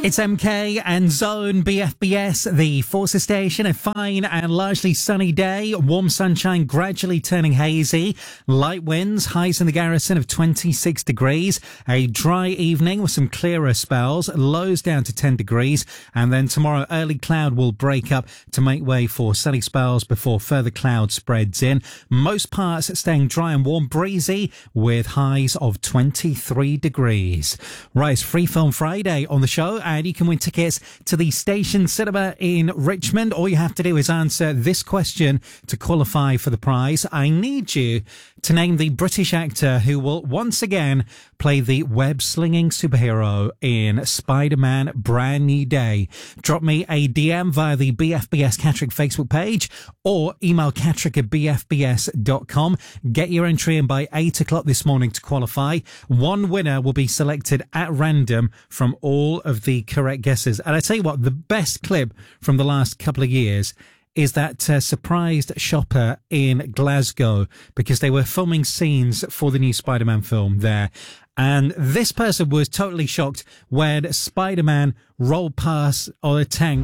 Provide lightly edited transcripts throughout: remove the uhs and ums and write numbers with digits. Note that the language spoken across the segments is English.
It's MK and Zone BFBS, the Forza station. A fine and largely sunny day. Warm sunshine gradually turning hazy. Light winds, highs in the garrison of 26 degrees. A dry evening with some clearer spells. Lows down to 10 degrees. And then tomorrow, early cloud will break up to make way for sunny spells before further cloud spreads in. Most parts staying dry and warm, breezy with highs of 23 degrees. Right, it's Free Film Friday on the show. And you can win tickets to the Station Cinema in Richmond. All you have to do is answer this question to qualify for the prize. I need you to name the British actor who will once again play the web-slinging superhero in Spider-Man Brand New Day. Drop me a DM via the BFBS Catterick Facebook page or email catterick@bfbs.com. Get your entry in by 8 o'clock this morning to qualify. One winner will be selected at random from all of the correct guesses. And I tell you what, the best clip from the last couple of years is that surprised shopper in Glasgow, because they were filming scenes for the new Spider-Man film there. And this person was totally shocked when Spider-Man rolled past on a tank.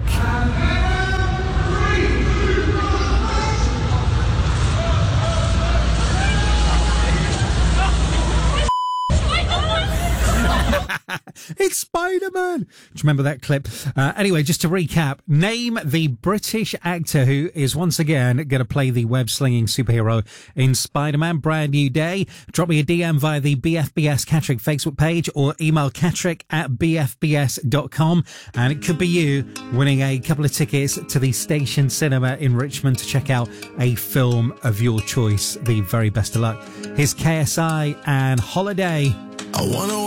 It's Spider-Man. Do you remember that clip? Anyway, just to recap, name the British actor who is once again going to play the web-slinging superhero in Spider-Man Brand New Day. Drop me a DM via the BFBS Catterick Facebook page or email catterick@bfbs.com. And it could be you winning a couple of tickets to the Station Cinema in Richmond to check out a film of your choice. The very best of luck. Here's KSI and Holiday. I wanna